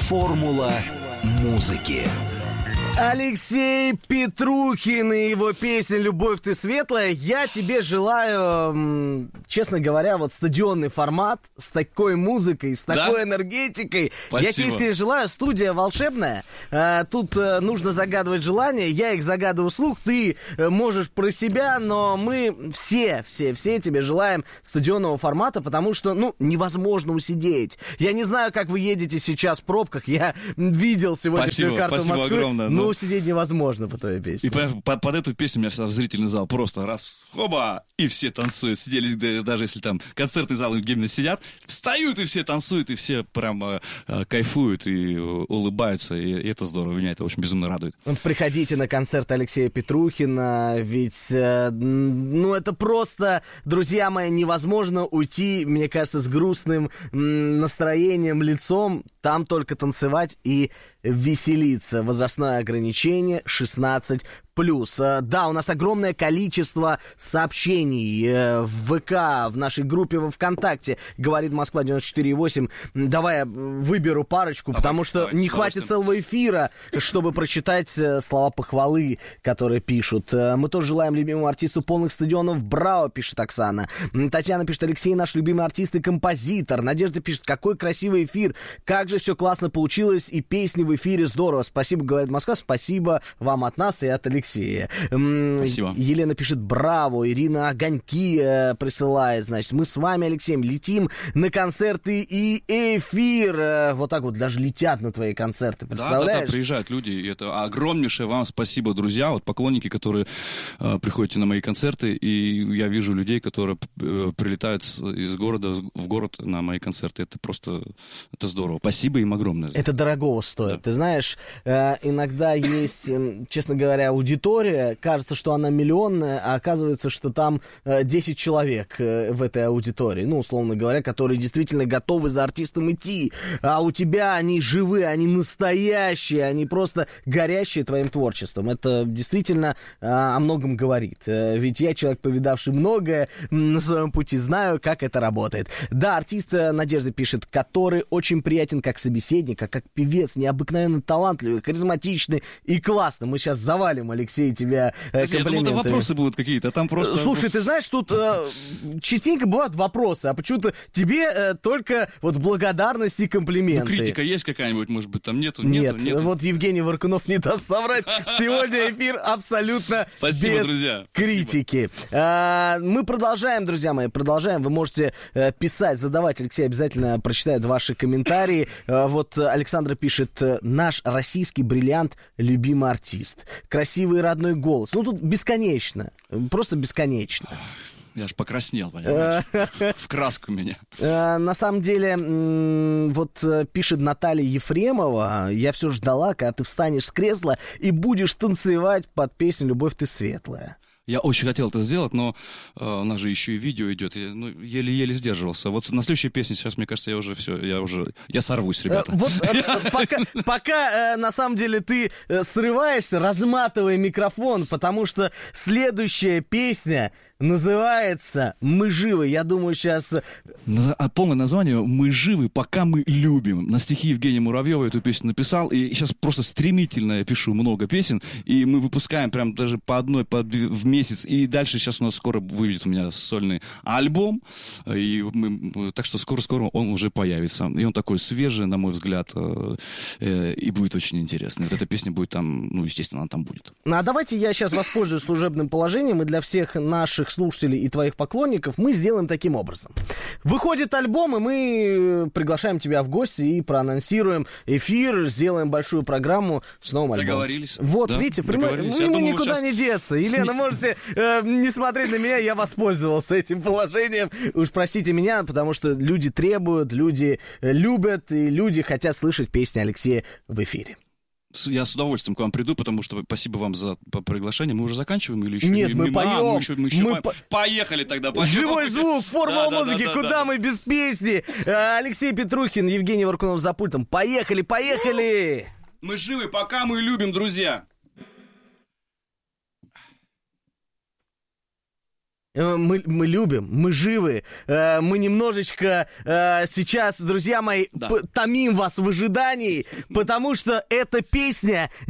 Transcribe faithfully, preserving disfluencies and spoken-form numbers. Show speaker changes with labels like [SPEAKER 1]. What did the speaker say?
[SPEAKER 1] Формула музыки.
[SPEAKER 2] Алексей Петрухин и его песня «Любовь, ты светлая». Я тебе желаю, честно говоря, вот стадионный формат с такой музыкой, с такой да? энергетикой.
[SPEAKER 3] Спасибо.
[SPEAKER 2] Я тебе искренне желаю. Студия волшебная. Тут нужно загадывать желания. Я их загадываю вслух. Ты можешь про себя, но мы все, все, все тебе желаем стадионного формата, потому что, ну, невозможно усидеть. Я не знаю, как вы едете сейчас в пробках. Я видел сегодняшнюю
[SPEAKER 3] спасибо,
[SPEAKER 2] карту
[SPEAKER 3] спасибо
[SPEAKER 2] Москвы.
[SPEAKER 3] Огромное.
[SPEAKER 2] Ну, сидеть невозможно по твоей песне.
[SPEAKER 3] И под, под, под эту песню у меня всегда в зрительный зал просто раз, хоба, и все танцуют. Сидели, даже если там концертный зал именно сидят, встают и все танцуют, и все прям э, кайфуют и улыбаются, и, и это здорово, меня это очень безумно радует.
[SPEAKER 2] Приходите на концерт Алексея Петрухина, ведь, э, ну, это просто, друзья мои, невозможно уйти, мне кажется, с грустным м, настроением, лицом, там только танцевать и веселиться. Возрастное ограничение шестнадцать плюс. Да, у нас огромное количество сообщений в ВК, в нашей группе во ВКонтакте, говорит Москва девяносто четыре и восемь. Давай я выберу парочку, давай, потому что давай, не хватит целого эфира, чтобы прочитать слова похвалы, которые пишут. Мы тоже желаем любимому артисту полных стадионов. Браво, пишет Оксана. Татьяна пишет: Алексей наш любимый артист и композитор. Надежда пишет: какой красивый эфир, как же все классно получилось, и песни в эфире здорово. Спасибо, говорит Москва, спасибо вам от нас и от Алексея.
[SPEAKER 3] Спасибо.
[SPEAKER 2] Елена пишет: браво. Ирина огоньки э, присылает. Значит, мы с вами, Алексеем, летим на концерты и эфир. Э, вот так вот даже летят на твои концерты. Представляешь?
[SPEAKER 3] Да, да, да, приезжают люди. И это огромнейшее вам спасибо, друзья. Вот поклонники, которые э, приходите на мои концерты. И я вижу людей, которые э, прилетают из города в город на мои концерты. Это просто это здорово. Спасибо им огромное.
[SPEAKER 2] Это дорогого стоит. Да. Ты знаешь, э, иногда есть, э, честно говоря, аудитория. Кажется, что она миллионная, а оказывается, что там э, десять человек э, в этой аудитории, ну, условно говоря, которые действительно готовы за артистом идти. А у тебя они живые, они настоящие, они просто горящие твоим творчеством. Это действительно э, о многом говорит. Э, ведь я человек, повидавший многое на своем пути, знаю, как это работает. Да, артист, Надежда пишет, который очень приятен как собеседник, а как певец, необыкновенно талантливый, харизматичный и классный. Мы сейчас завалим, Алексей, тебя э,
[SPEAKER 3] я думал, это вопросы будут какие-то, а там просто...
[SPEAKER 2] Слушай, ты знаешь, тут э, частенько бывают вопросы, а почему-то тебе э, только вот благодарность и комплименты.
[SPEAKER 3] Ну, критика есть какая-нибудь, может быть, там нету?
[SPEAKER 2] Нет,
[SPEAKER 3] нету, нету.
[SPEAKER 2] Вот Евгений Варкунов не даст соврать. Сегодня эфир абсолютно
[SPEAKER 3] Спасибо,
[SPEAKER 2] без
[SPEAKER 3] друзья.
[SPEAKER 2] критики. А, мы продолжаем, друзья мои, продолжаем. Вы можете э, писать, задавать. Алексей обязательно прочитает ваши комментарии. А, вот Александра пишет: наш российский бриллиант, любимый артист. Красивый родной голос. Ну, тут бесконечно. Просто бесконечно.
[SPEAKER 3] Я аж покраснел, понимаешь? В краску меня.
[SPEAKER 2] На самом деле, вот пишет Наталья Ефремова: я все ждала, когда ты встанешь с кресла и будешь танцевать под песню «Любовь, ты светлая».
[SPEAKER 3] Я очень хотел это сделать, но э, у нас же еще и видео идет, я, ну, еле-еле сдерживался. Вот на следующей песне сейчас, мне кажется, я уже все, я уже, я сорвусь, ребята.
[SPEAKER 2] Вот пока, пока на самом деле ты срываешься, разматывай микрофон, потому что следующая песня называется «Мы живы». Я думаю, сейчас...
[SPEAKER 3] Полное название «Мы живы, пока мы любим». На стихи Евгения Муравьева эту песню написал, и сейчас просто стремительно я пишу много песен, и мы выпускаем прям даже по одной по две, в месяц, и дальше сейчас у нас скоро выйдет у меня сольный альбом, и мы, так что скоро-скоро он уже появится. И он такой свежий, на мой взгляд, э, и будет очень интересный. Вот эта песня будет там, ну, естественно, она там будет.
[SPEAKER 2] А давайте я сейчас воспользуюсь служебным положением, и для всех наших слушателей и твоих поклонников мы сделаем таким образом. Выходит альбом, и мы приглашаем тебя в гости и проанонсируем эфир, сделаем большую программу с новым альбомом.
[SPEAKER 3] Договорились.
[SPEAKER 2] Вот,
[SPEAKER 3] да,
[SPEAKER 2] видите, прямо, ему
[SPEAKER 3] думал,
[SPEAKER 2] никуда
[SPEAKER 3] сейчас...
[SPEAKER 2] не деться. Елена, можете э, не смотреть на меня, я воспользовался этим положением. Уж простите меня, потому что люди требуют, люди любят, и люди хотят слышать песни Алексея в эфире.
[SPEAKER 3] Я с удовольствием к вам приду, потому что спасибо вам за приглашение. Мы уже заканчиваем или еще?
[SPEAKER 2] Нет, мы, мы поем.
[SPEAKER 3] А, мы еще, мы еще
[SPEAKER 2] мы
[SPEAKER 3] по... Поехали тогда. Поем.
[SPEAKER 2] Живой звук, формула да, музыки, да, да, куда да, мы да. без песни? Алексей Петрухин, Евгений Варкунов за пультом. Поехали, поехали!
[SPEAKER 3] Мы живы, пока мы любим, друзья.
[SPEAKER 2] э, мы, мы любим, мы живы, э, мы немножечко э, сейчас, друзья мои,
[SPEAKER 3] Да.
[SPEAKER 2] п- томим вас в ожидании, потому что эта песня